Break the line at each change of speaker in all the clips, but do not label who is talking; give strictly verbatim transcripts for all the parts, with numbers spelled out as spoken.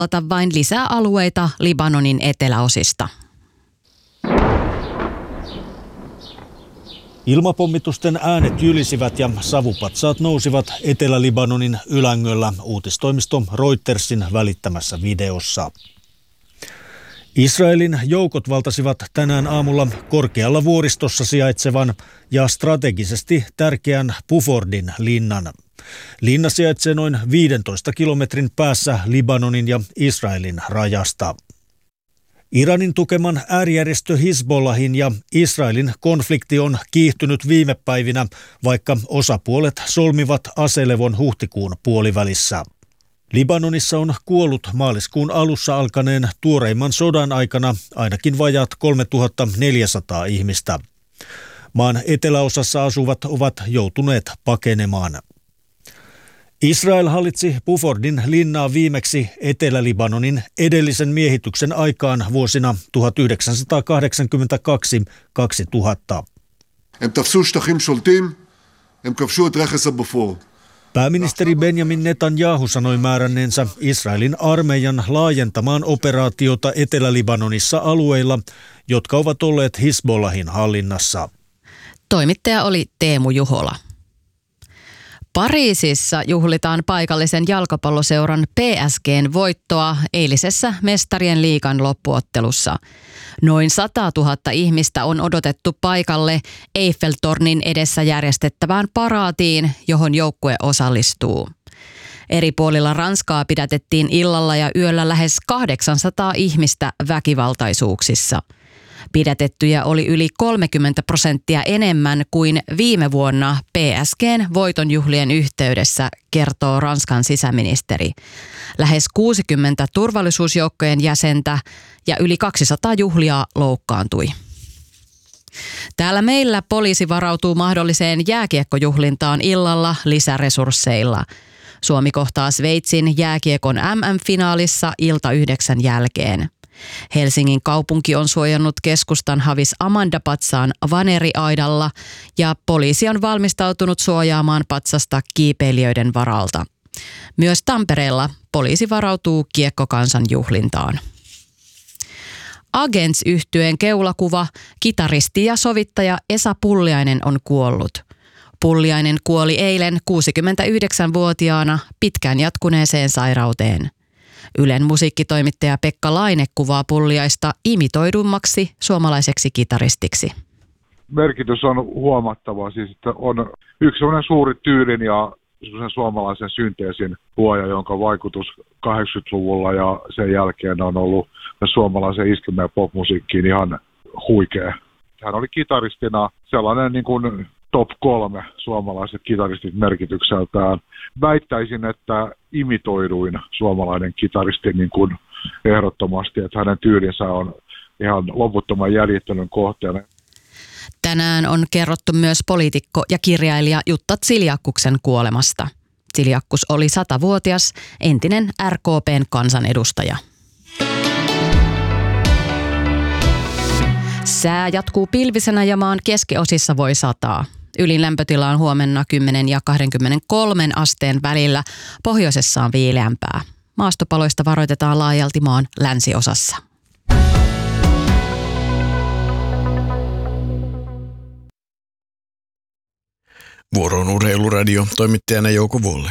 vallata vain lisää alueita Libanonin eteläosista.
Ilmapommitusten äänet jylisivät ja savupatsaat nousivat Etelä-Libanonin Ylängöllä uutistoimisto Reutersin välittämässä videossa. Israelin joukot valtasivat tänään aamulla korkealla vuoristossa sijaitsevan ja strategisesti tärkeän Bufordin linnan. Linna sijaitsee noin viidentoista kilometrin päässä Libanonin ja Israelin rajasta. Iranin tukeman äärijärjestö Hizbollahin ja Israelin konflikti on kiihtynyt viime päivinä, vaikka osapuolet solmivat aselevon huhtikuun puolivälissä. Libanonissa on kuollut maaliskuun alussa alkaneen tuoreimman sodan aikana ainakin vajaat kolmetuhattaneljäsataa ihmistä. Maan eteläosassa asuvat ovat joutuneet pakenemaan. Israel hallitsi Bufordin linnaa viimeksi Etelä-Libanonin edellisen miehityksen aikaan vuosina tuhatyhdeksänsataakahdeksankymmentäkaksi kaksituhatta. Pääministeri Benjamin Netanyahu sanoi määränneensä Israelin armeijan laajentamaan operaatiota Etelä-Libanonissa alueilla, jotka ovat olleet Hizbollahin hallinnassa.
Toimittaja oli Teemu Juhola. Pariisissa juhlitaan paikallisen jalkapalloseuran P S G:n voittoa eilisessä Mestarien liigan loppuottelussa. Noin satatuhatta ihmistä on odotettu paikalle Eiffeltornin edessä järjestettävään paraatiin, johon joukkue osallistuu. Eri puolilla Ranskaa pidätettiin illalla ja yöllä lähes kahdeksansataa ihmistä väkivaltaisuuksissa. Pidätettyjä oli yli kolmekymmentä prosenttia enemmän kuin viime vuonna P S G:n voitonjuhlien yhteydessä, kertoo Ranskan sisäministeri. Lähes kuusikymmentä turvallisuusjoukkojen jäsentä ja yli kaksisataa juhlijaa loukkaantui. Täällä meillä poliisi varautuu mahdolliseen jääkiekkojuhlintaan illalla lisäresursseilla. Suomi kohtaa Sveitsin jääkiekon M M-finaalissa ilta yhdeksän jälkeen. Helsingin kaupunki on suojannut keskustan Havis Amanda-patsaan vaneriaidalla ja poliisi on valmistautunut suojaamaan patsasta kiipeilijöiden varalta. Myös Tampereella poliisi varautuu kiekkokansan juhlintaan. Agents-yhtyeen keulakuva, kitaristi ja sovittaja Esa Pulliainen on kuollut. Pulliainen kuoli eilen kuusikymmentäyhdeksänvuotiaana pitkään jatkuneeseen sairauteen. Ylen musiikkitoimittaja Pekka Laine kuvaa Pulliaista imitoidummaksi suomalaiseksi kitaristiksi.
Merkitys on huomattava, siis että on yksi sellainen suuri tyylin ja suomalaisen synteesin luoja, jonka vaikutus kahdeksankymmentäluvulla ja sen jälkeen on ollut suomalaisen iskelmä- ja popmusiikkiin ihan huikea. Hän oli kitaristina sellainen niin kuin top kolme suomalaiset kitaristit merkitykseltään. Väittäisin, että imitoiduin suomalainen kitaristi niin kuin ehdottomasti, että hänen tyylinsä on ihan loputtoman jäljittelyn kohteena.
Tänään on kerrottu myös poliitikko ja kirjailija Jutta Tsiljak-kuksen kuolemasta. Tsiljak-kus oli satavuotias, entinen R K P:n kansanedustaja. Sää jatkuu pilvisenä ja maan keskiosissa voi sataa. Ylin lämpötila on huomenna kymmenen ja kaksikymmentäkolme asteen välillä, pohjoisessa on viileämpää. Maastopaloista varoitetaan laajalti maan länsiosassa.
Vuoroon Urheiluradio, toimittajana Jouko Vuolle.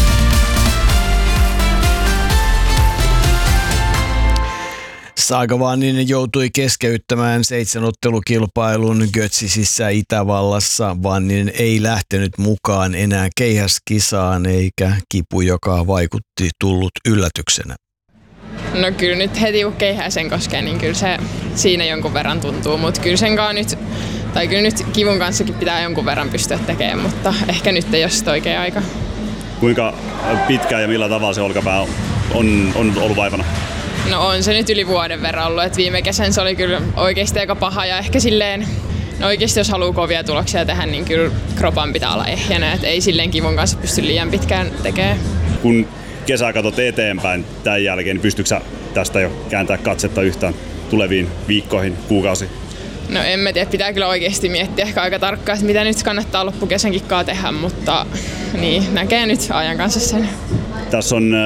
Saga Vanninen joutui keskeyttämään seitsemänottelukilpailun Götzisissä Itävallassa. Vanninen ei lähtenyt mukaan enää keihäskisaan eikä kipu, joka vaikutti, tullut yllätyksenä.
No kyllä nyt heti kun keihäsen koskee, niin kyllä se siinä jonkun verran tuntuu, mutta kyllä sen kanssa nyt, tai kyllä nyt kivun kanssakin pitää jonkun verran pystyä tekemään, mutta ehkä nyt ei ole sitten oikea aika.
Kuinka pitkään ja millä tavalla se olkapää on, on ollut vaivana?
No on se nyt yli vuoden verran ollut, että viime kesän se oli kyllä oikeasti aika paha ja ehkä silleen, no oikeasti jos haluaa kovia tuloksia tehdä, niin kyllä kropan pitää olla ehjänä, että ei silleen kivun kanssa pysty liian pitkään tekemään.
Kun kesää katsot eteenpäin tämän jälkeen, niin pystytkö sä tästä jo kääntää katsetta yhtään tuleviin viikkoihin, kuukausiin?
No en mä tiedä, pitää kyllä oikeasti miettiä ehkä aika tarkkaan, mitä nyt kannattaa loppukesän kikkaa tehdä, mutta niin, näkee nyt ajan kanssa sen.
Tässä on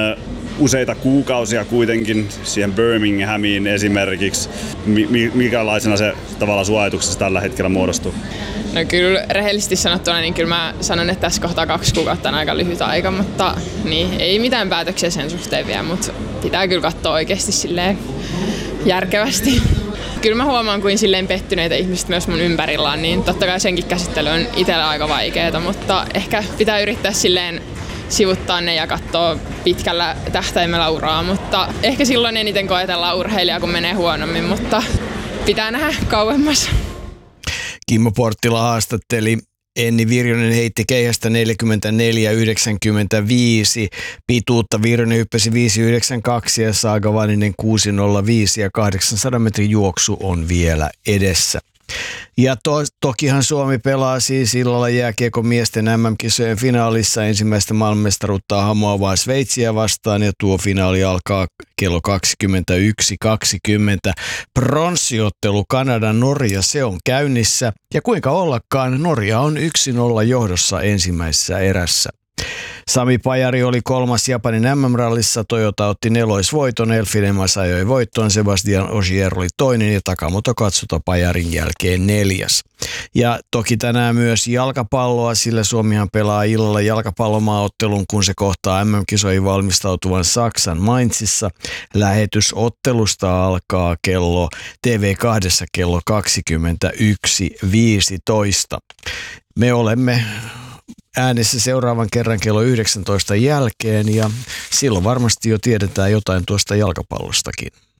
useita kuukausia kuitenkin siihen Birminghamiin esimerkiksi. Mikälaisena se tavallaan sun ajatuksessa tällä hetkellä muodostuu?
No kyllä rehellisesti sanottuna, niin kyllä mä sanon, että tässä kohtaa kaksi kuukautta on aika lyhyt aika, mutta niin, ei mitään päätöksiä sen suhteen vielä, mutta pitää kyllä katsoa oikeasti silleen järkevästi. Kyllä mä huomaan, kuin silleen pettyneitä ihmiset myös mun ympärillä on, niin totta kai senkin käsittely on itsellä aika vaikeaa, mutta ehkä pitää yrittää silleen sivuttaa ne ja katsoa pitkällä tähtäimellä uraa, mutta ehkä silloin eniten koetellaan urheilijaa, kun menee huonommin, mutta pitää nähdä kauemmas.
Kimmo Porttila haastatteli. Enni Virjonen heitti keihästä neljäkymmentäneljä yhdeksänkymmentäviisi. Pituutta Virjonen hyppäsi viisi yhdeksänkymmentäkaksi ja Saga Vaninen kuusi nolla viisi ja kahdeksansadan metrin juoksu on vielä edessä. Ja to, tokihan Suomi pelaa siis illalla jääkiekon miesten äm äm-kisojen finaalissa ensimmäistä maailmanmestaruutta hamoavaa Sveitsiä vastaan ja tuo finaali alkaa kello kaksikymmentäyksi kaksikymmentä. Pronssiottelu Kanada-Norja, se on käynnissä ja kuinka ollakaan Norja on yksi nolla johdossa ensimmäisessä erässä. Sami Pajari oli kolmas Japanin äm äm-rallissa, Toyota otti neloisvoiton, Elfinemas ajoi voittoon, Sebastian Ogier oli toinen ja Takamoto Katsuta Pajarin jälkeen neljäs. Ja toki tänään myös jalkapalloa, sillä Suomihan pelaa illalla jalkapallomaaottelun, kun se kohtaa äm äm-kisoihin valmistautuvan Saksan Mainzissa. Lähetys ottelusta alkaa kello T V kaksi kello kaksikymmentäyksi viisitoista. Me olemme äänessä seuraavan kerran kello yhdeksäntoista jälkeen ja silloin varmasti jo tiedetään jotain tuosta jalkapallostakin.